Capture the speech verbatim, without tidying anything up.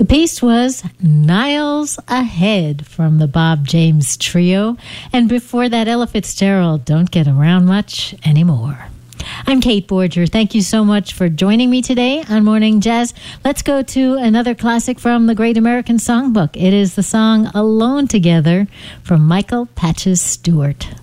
The piece was Niles Ahead from the Bob James Trio. And before that, Ella Fitzgerald, Don't Get Around Much Anymore. I'm Kate Borger. Thank you so much for joining me today on Morning Jazz. Let's go to another classic from the Great American Songbook. It is the song Alone Together from Michael Patches Stewart.